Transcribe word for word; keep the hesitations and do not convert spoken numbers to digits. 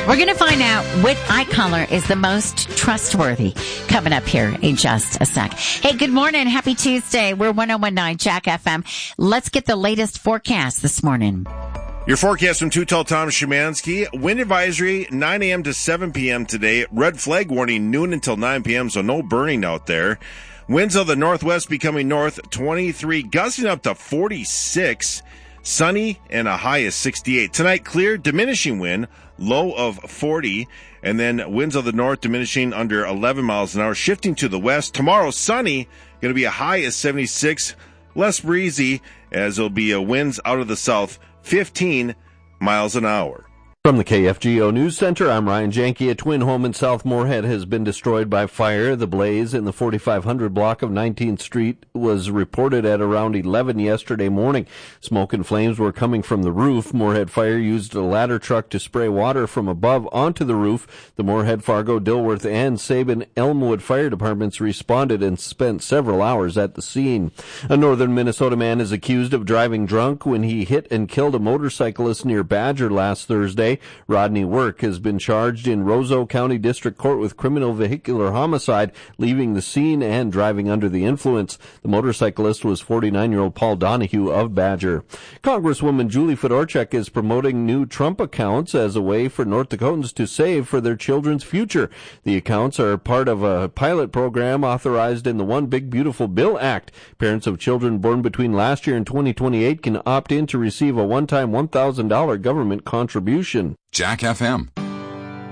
We're going to find out what eye color is the most trustworthy coming up here in just a sec. Hey, good morning. Happy Tuesday. We're one oh one point nine Jack F M. Let's get the latest forecast this morning. Your forecast from Too Tall Tom Szymanski. Wind advisory nine a.m. to seven p.m. today. Red flag warning noon until nine p.m., so no burning out there. Winds of the northwest becoming north twenty-three, gusting up to forty-six. Sunny and a high of sixty-eight. Tonight, clear, diminishing wind, low of forty. And then winds of the north diminishing under eleven miles an hour, shifting to the west. Tomorrow, sunny, going to be a high of seventy-six. Less breezy, as there'll be a winds out of the south, fifteen miles an hour. From the K F G O News Center, I'm Ryan Janke. A twin home in South Moorhead has been destroyed by fire. The blaze in the forty-five hundred block of nineteenth Street was reported at around eleven yesterday morning. Smoke and flames were coming from the roof. Moorhead Fire used a ladder truck to spray water from above onto the roof. The Moorhead, Fargo, Dilworth, and Sabin Elmwood fire departments responded and spent several hours at the scene. A northern Minnesota man is accused of driving drunk when he hit and killed a motorcyclist near Badger last Thursday. Rodney Work has been charged in Roseau County District Court with criminal vehicular homicide, leaving the scene and driving under the influence. The motorcyclist was forty-nine-year-old Paul Donahue of Badger. Congresswoman Julie Fedorchak is promoting new Trump accounts as a way for North Dakotans to save for their children's future. The accounts are part of a pilot program authorized in the One Big Beautiful Bill Act. Parents of children born between last year and twenty twenty-eight can opt in to receive a one-time one thousand dollars government contribution. Jack F M.